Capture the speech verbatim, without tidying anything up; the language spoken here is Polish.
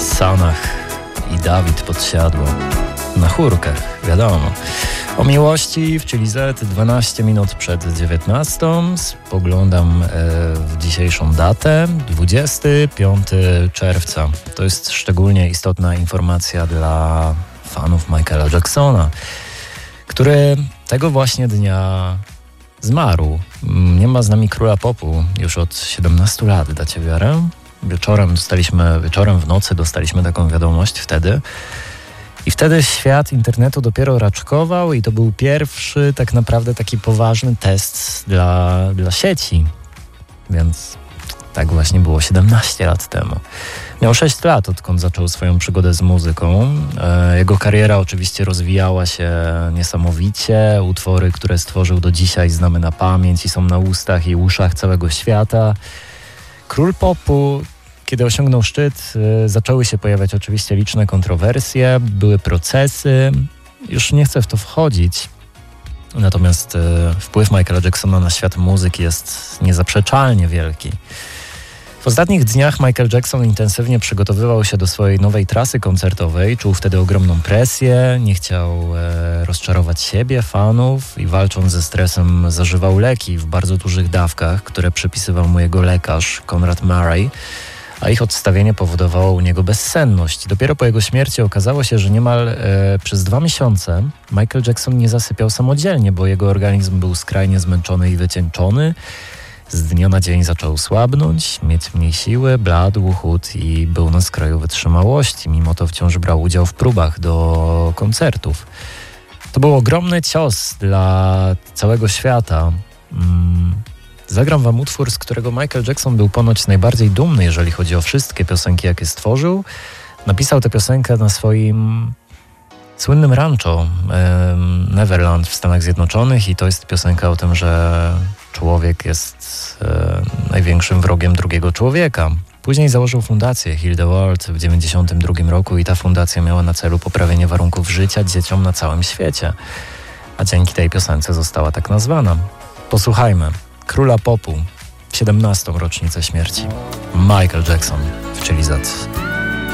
Sanach i Dawid Podsiadło. Na chórkach, wiadomo. O miłości w Chili Z dwanaście minut przed dziewiętnastą. Spoglądam e, w dzisiejszą datę, dwudziestego piątego czerwca. To jest szczególnie istotna informacja dla fanów Michaela Jacksona, który tego właśnie dnia zmarł. Nie ma z nami króla popu już od siedemnastu lat, dacie wiarę? Wieczorem dostaliśmy, wieczorem w nocy dostaliśmy taką wiadomość wtedy. I wtedy świat internetu dopiero raczkował i to był pierwszy tak naprawdę taki poważny test dla, dla sieci. Więc tak właśnie było siedemnaście lat temu. Miał sześć lat, odkąd zaczął swoją przygodę z muzyką. Jego kariera oczywiście rozwijała się niesamowicie. Utwory, które stworzył do dzisiaj, znamy na pamięć i są na ustach i uszach całego świata. Król popu, kiedy osiągnął szczyt, zaczęły się pojawiać oczywiście liczne kontrowersje, były procesy. Już nie chcę w to wchodzić. Natomiast wpływ Michaela Jacksona na świat muzyki jest niezaprzeczalnie wielki. W ostatnich dniach Michael Jackson intensywnie przygotowywał się do swojej nowej trasy koncertowej, czuł wtedy ogromną presję, nie chciał e, rozczarować siebie, fanów i walcząc ze stresem zażywał leki w bardzo dużych dawkach, które przypisywał mu jego lekarz Conrad Murray, a ich odstawienie powodowało u niego bezsenność. Dopiero po jego śmierci okazało się, że niemal e, przez dwa miesiące Michael Jackson nie zasypiał samodzielnie, bo jego organizm był skrajnie zmęczony i wycieńczony. Z dnia na dzień zaczął słabnąć, mieć mniej siły, bladł, chudł i był na skraju wytrzymałości. Mimo to wciąż brał udział w próbach do koncertów. To był ogromny cios dla całego świata. Mm. Zagram wam utwór, z którego Michael Jackson był ponoć najbardziej dumny, jeżeli chodzi o wszystkie piosenki, jakie stworzył. Napisał tę piosenkę na swoim słynnym rancho Neverland w Stanach Zjednoczonych i to jest piosenka o tym, że człowiek jest e, największym wrogiem drugiego człowieka. Później założył fundację Heal the World w dziewięćdziesiątym drugim roku i ta fundacja miała na celu poprawienie warunków życia dzieciom na całym świecie. A dzięki tej piosence została tak nazwana. Posłuchajmy. Króla popu w siedemnastą rocznicę śmierci. Michael Jackson w Chili Z.